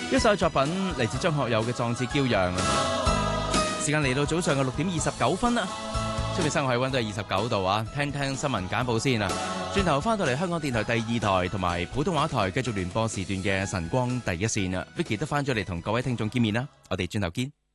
一首作品嚟自張學友嘅《壯志驕陽》。時間嚟到早上嘅6:29啦，出面室外氣溫都係29度啊！聽聽新聞簡報先啊！轉頭翻到嚟香港電台第2台同埋普通話台繼續聯播時段嘅晨光第一線啊！Vicky 都翻咗嚟同各位聽眾見面啦，我哋轉頭見。